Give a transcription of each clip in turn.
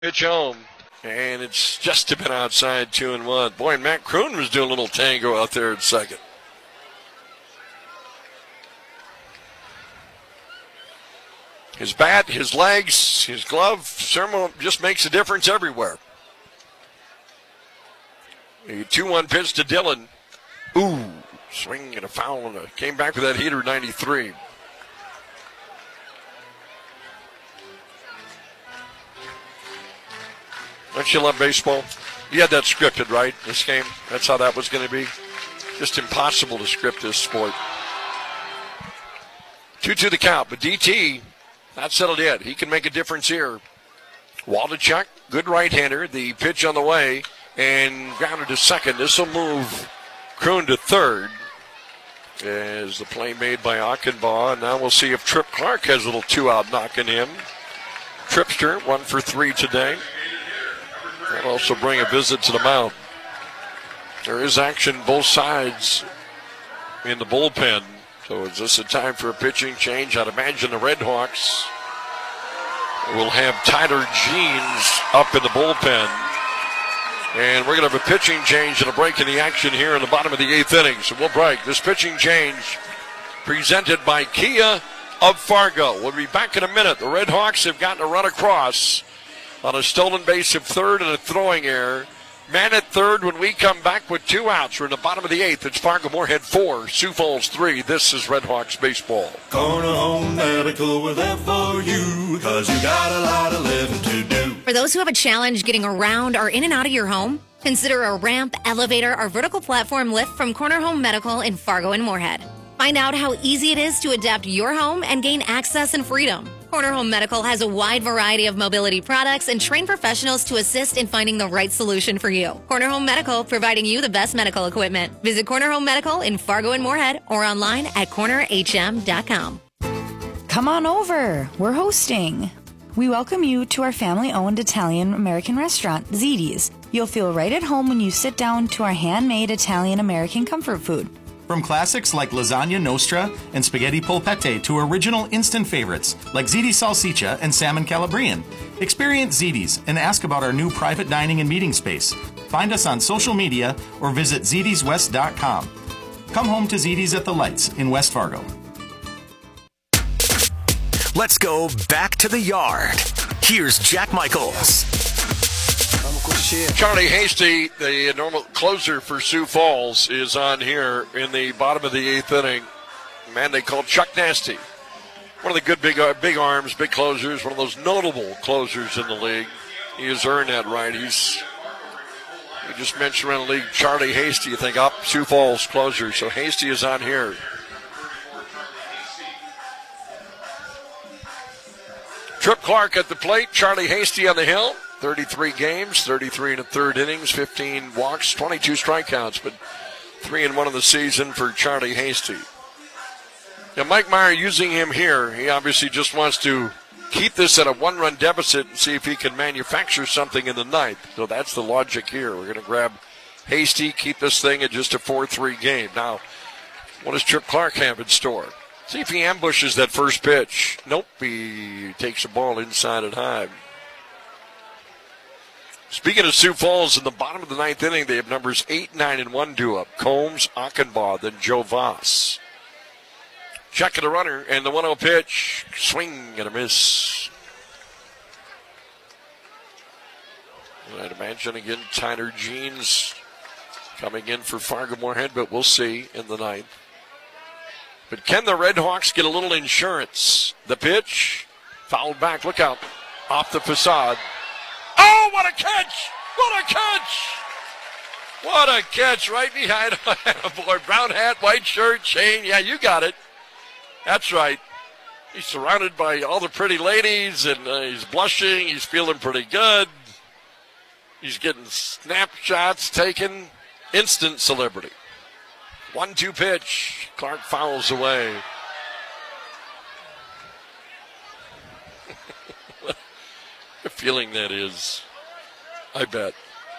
Pitch home, and it's just a bit outside 2-1. Boy, and Matt Kroon was doing a little tango out there at second. His bat, his legs, his glove, Sermo just makes a difference everywhere. A 2-1 pitch to Dillon. Ooh, swing and a foul, and came back with that heater 93. Don't you love baseball? You had that scripted, right, this game? That's how that was going to be? Just impossible to script this sport. 2-2 the count, but DT, not settled yet. He can make a difference here. Waldichuk, good right-hander. The pitch on the way, and grounded to second. This will move Kroon to third. As the play made by Achenbaugh. Now we'll see if Tripp Clark has a little two-out knock in him. Tripster, 1 for 3 today. That'll also bring a visit to the mound. There is action both sides in the bullpen. So is this a time for a pitching change? I'd imagine the Red Hawks will have Tyler Jeans up in the bullpen. And we're going to have a pitching change and a break in the action here in the bottom of the 8th inning. So we'll break. This pitching change presented by Kia of Fargo. We'll be back in a minute. The Red Hawks have gotten a run across on a stolen base of third and a throwing error. Man at third when we come back with 2 outs. We're in the bottom of the 8th. It's Fargo-Moorhead 4, Sioux Falls 3. This is Red Hawks baseball. Corner Home Medical, we're there for you, because you got a lot of living to do. For those who have a challenge getting around or in and out of your home, consider a ramp, elevator, or vertical platform lift from Corner Home Medical in Fargo and Moorhead. Find out how easy it is to adapt your home and gain access and freedom. Corner Home Medical has a wide variety of mobility products and trained professionals to assist in finding the right solution for you. Corner Home Medical, providing you the best medical equipment. Visit Corner Home Medical in Fargo and Moorhead or online at cornerhm.com. Come on over. We're hosting. We welcome you to our family-owned Italian-American restaurant, Ziti's. You'll feel right at home when you sit down to our handmade Italian-American comfort food. From classics like lasagna nostra and spaghetti polpette to original instant favorites like ziti salsiccia and salmon calabrian. Experience Ziti's and ask about our new private dining and meeting space. Find us on social media or visit zitiswest.com. Come home to Ziti's at the Lights in West Fargo. Let's go back to the yard. Here's Jack Michaels. Charlie Hasty, the normal closer for Sioux Falls, is on here in the bottom of the 8th inning. A man they call Chuck Nasty. One of the good big arms, big closers, one of those notable closers in the league. He has earned that right. You just mentioned around the league, Charlie Hasty, you think up Sioux Falls closer. So Hasty is on here. Tripp Clark at the plate, Charlie Hasty on the hill. 33 games, 33 in the third innings, 15 walks, 22 strikeouts, but 3-1 in the season for Charlie Hasty. Now, Mike Meyer using him here, he obviously just wants to keep this at a 1-run deficit and see if he can manufacture something in the ninth. So that's the logic here. We're going to grab Hasty, keep this thing at just a 4-3 game. Now, what does Tripp Clark have in store? See if he ambushes that first pitch. Nope, he takes the ball inside and high. Speaking of Sioux Falls, in the bottom of the 9th inning, they have numbers 8, 9, and 1 due up. Combs, Achenbaugh, then Joe Voss. Check of the runner, and the 1-0 pitch. Swing and a miss. And I'd imagine, again, Tyler Jeans coming in for Fargo-Moorhead, but we'll see in the 9th. But can the Red Hawks get a little insurance? The pitch, fouled back, look out, off the facade. Oh, what a catch! What a catch! What a catch right behind boy. Brown hat, white shirt, chain. Yeah, you got it. That's right. He's surrounded by all the pretty ladies, and he's blushing. He's feeling pretty good. He's getting snapshots taken. Instant celebrity. 1-2 pitch. Clark fouls away. The feeling that is, I bet.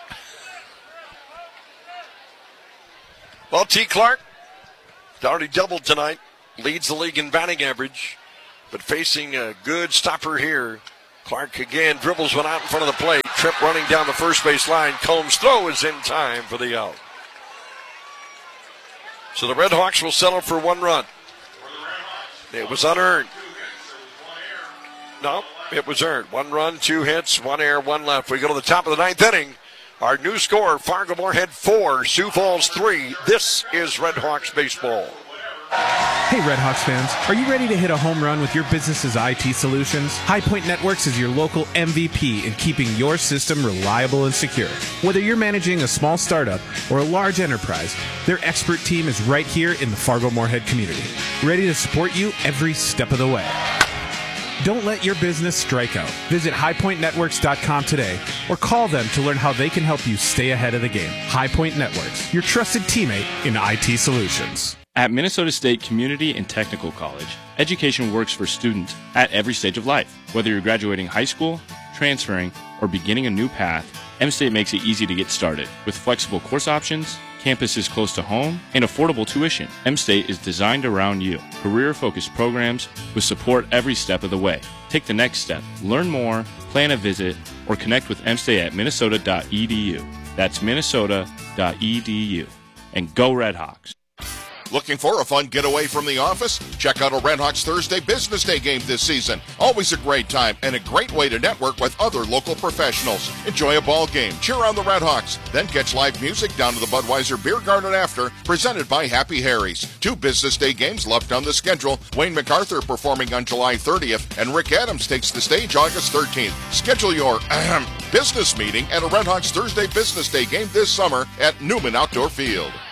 Well, T. Clark, already doubled tonight, leads the league in batting average, but facing a good stopper here Clark again dribbles one out in front of the plate. Tripp running down the first base line. Combs' throw is in time for the out. So the Red Hawks will settle for 1 run. It was unearned. No, it was earned. 1 run, 2 hits, 1 error, 1 left. We go to the top of the 9th inning. Our new score, Fargo-Moorhead 4, Sioux Falls 3. This is Red Hawks baseball. Hey Red Hawks fans, are you ready to hit a home run with your business's IT solutions? High Point Networks is your local MVP in keeping your system reliable and secure. Whether you're managing a small startup or a large enterprise, their expert team is right here in the Fargo-Moorhead community, ready to support you every step of the way. Don't let your business strike out. Visit highpointnetworks.com today or call them to learn how they can help you stay ahead of the game. High Point Networks, your trusted teammate in IT solutions. At Minnesota State Community and Technical College, education works for students at every stage of life. Whether you're graduating high school, transferring, or beginning a new path, M-State makes it easy to get started. With flexible course options, campuses close to home, and affordable tuition, M-State is designed around you. Career-focused programs with support every step of the way. Take the next step. Learn more, plan a visit, or connect with M-State at minnesota.edu. That's minnesota.edu. And go Red Hawks. Looking for a fun getaway from the office? Check out a Red Hawks Thursday Business Day game this season. Always a great time and a great way to network with other local professionals. Enjoy a ball game, cheer on the Red Hawks, then catch live music down to the Budweiser Beer Garden after, presented by Happy Harry's. 2 Business Day games left on the schedule. Wayne MacArthur performing on July 30th, and Rick Adams takes the stage August 13th. Schedule your business meeting at a Red Hawks Thursday Business Day game this summer at Newman Outdoor Field.